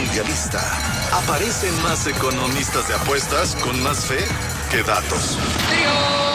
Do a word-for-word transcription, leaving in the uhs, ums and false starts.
Mundialista. Aparecen más economistas de apuestas con más fe que datos. ¡Trío!